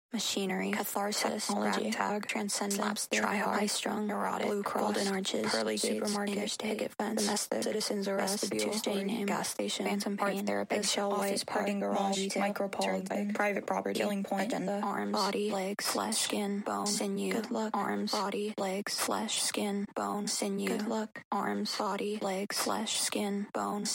machinery, catharsis, technology, tag, transcendence, try-hard, high-strung, neurotic, blue cross, golden arches, pearly supermarket, picket fence, domestic, citizens arrest, Tuesday name, gas station, phantom pain, art therapist, eggshell office parking garage, micropole, private property, killing point, agenda, arms, body, legs, flesh, skin, bone, sinew, good luck, arms, body, legs, flesh, skin, bone, sinew, good luck, arms, body, legs, flesh, skin, bone,